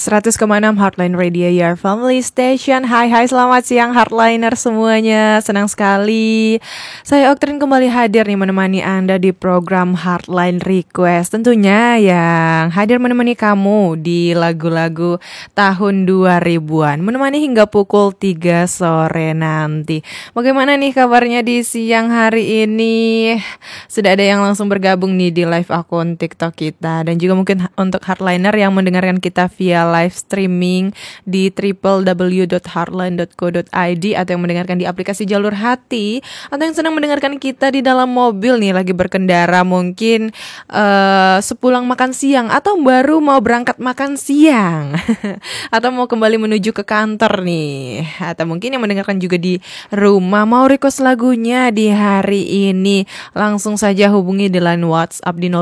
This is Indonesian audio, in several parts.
100,6 Heartline Radio, your family station. Hai selamat siang Heartliner semuanya. Senang sekali saya Oktrin kembali hadir nih menemani Anda di program Heartline Request. Tentunya yang hadir menemani kamu di lagu-lagu tahun 2000-an, menemani hingga pukul 3 sore nanti. Bagaimana nih kabarnya di siang hari ini? Sudah ada yang langsung bergabung nih di live akun TikTok kita, dan juga mungkin untuk Heartliner yang mendengarkan kita via live streaming di www.heartline.co.id, atau yang mendengarkan di aplikasi Jalur Hati, atau yang sedang mendengarkan kita di dalam mobil nih lagi berkendara, mungkin sepulang makan siang atau baru mau berangkat makan siang atau mau kembali menuju ke kantor nih, atau mungkin yang mendengarkan juga di rumah mau request lagunya di hari ini, langsung saja hubungi di line WhatsApp di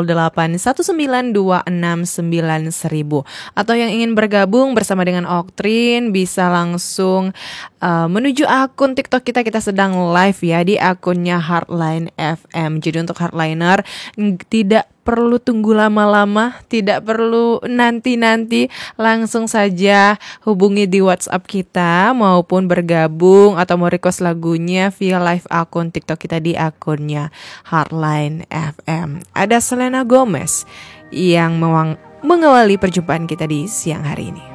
0819269000, atau yang ingin bergabung bersama dengan Oktrin bisa langsung menuju akun TikTok kita. Kita sedang live ya di akunnya Heartline FM. Jadi untuk Heartliner tidak perlu tunggu lama-lama, tidak perlu nanti-nanti, langsung saja hubungi di WhatsApp kita maupun bergabung atau mau request lagunya via live akun TikTok kita di akunnya Heartline FM. Ada Selena Gomez yang mengawali perjumpaan kita di siang hari ini.